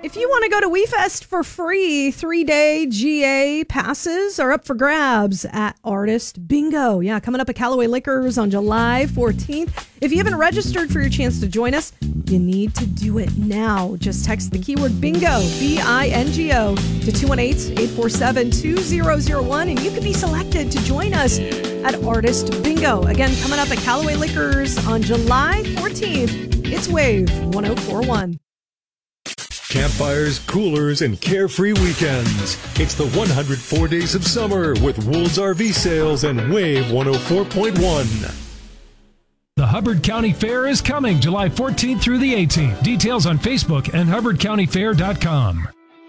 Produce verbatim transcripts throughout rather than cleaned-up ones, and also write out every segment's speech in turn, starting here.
If you want to go to WeFest for free, three-day G A passes are up for grabs at Artist Bingo. Yeah, coming up at Callaway Liquors on July fourteenth. If you haven't registered for your chance to join us, you need to do it now. Just text the keyword BINGO, B I N G O, to two one eight, eight four seven, two zero zero one, and you can be selected to join us at Artist Bingo. Again, coming up at Callaway Liquors on July fourteenth. It's Wave one oh four point one. Campfires, coolers, and carefree weekends. It's the one hundred four days of summer with Wool's R V Sales and Wave one oh four point one. The Hubbard County Fair is coming July fourteenth through the eighteenth. Details on Facebook and hubbard county fair dot com.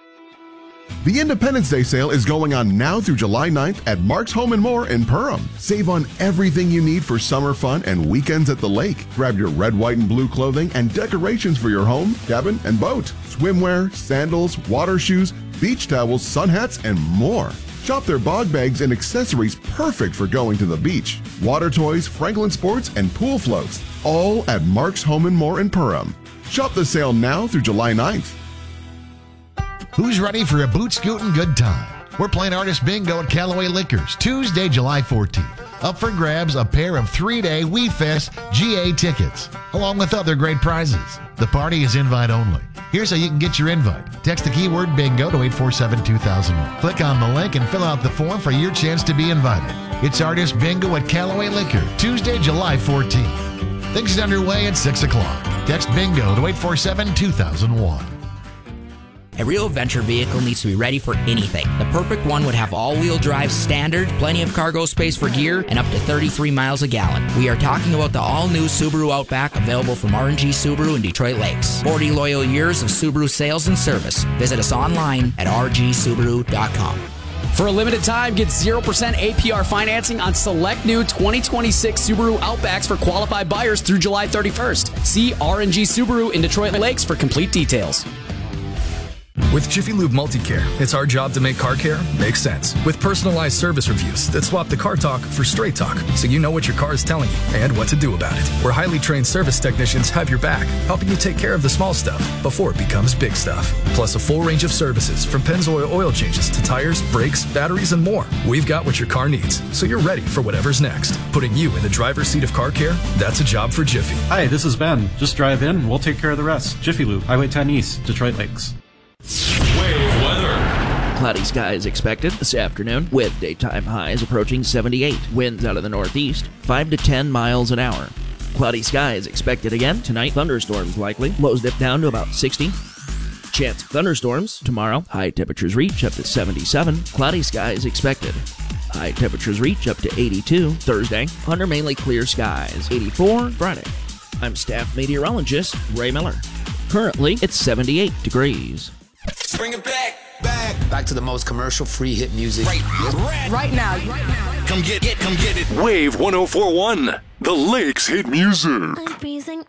The Independence Day sale is going on now through July ninth at Mark's Home and More in Perham. Save on everything you need for summer fun and weekends at the lake. Grab your red, white, and blue clothing and decorations for your home, cabin, and boat. Swimwear, sandals, water shoes, beach towels, sun hats, and more. Shop their bog bags and accessories perfect for going to the beach. Water toys, Franklin Sports, and pool floats. All at Mark's Home and More in Perham. Shop the sale now through July ninth. Who's ready for a boot scootin' good time? We're playing Artist Bingo at Callaway Liquors, Tuesday, July fourteenth. Up for grabs, a pair of three-day WeFest G A tickets, along with other great prizes. The party is invite only. Here's how you can get your invite. Text the keyword BINGO to eight four seven, two thousand one. Click on the link and fill out the form for your chance to be invited. It's Artist Bingo at Callaway Liquor, Tuesday, July fourteenth. Things are underway at six o'clock. Text BINGO to eight four seven, two thousand one. A real adventure vehicle needs to be ready for anything. The perfect one would have all-wheel drive standard, plenty of cargo space for gear, and up to thirty-three miles a gallon. We are talking about the all-new Subaru Outback, available from R and G Subaru in Detroit Lakes. forty loyal years of Subaru sales and service. Visit us online at r g subaru dot com. For a limited time, get zero percent A P R financing on select new twenty twenty-six Subaru Outbacks for qualified buyers through July thirty-first. See R and G Subaru in Detroit Lakes for complete details. With Jiffy Lube Multicare, it's our job to make car care make sense. With personalized service reviews that swap the car talk for straight talk, so you know what your car is telling you and what to do about it. Where highly trained service technicians have your back, helping you take care of the small stuff before it becomes big stuff. Plus a full range of services from Pennzoil oil changes to tires, brakes, batteries, and more. We've got what your car needs, so you're ready for whatever's next. Putting you in the driver's seat of car care, that's a job for Jiffy. Hi, this is Ben. Just drive in and we'll take care of the rest. Jiffy Lube, Highway ten East, Detroit Lakes. Wave weather. Cloudy skies expected this afternoon with daytime highs approaching seventy-eight. Winds out of the northeast, five to ten miles an hour. Cloudy skies expected again tonight. Thunderstorms likely. Lows dip down to about sixty. Chance of thunderstorms tomorrow. High temperatures reach up to seventy-seven. Cloudy skies expected. High temperatures reach up to eighty-two Thursday. Under mainly clear skies. eighty-four Friday. I'm staff meteorologist Ray Miller. Currently, it's seventy-eight degrees. Bring it back. Back. Back to the most commercial-free hit music. Right, right, right now. Right now. Come get it. Come get it. Wave one oh four point one. The Lakes hit music. I'm freezing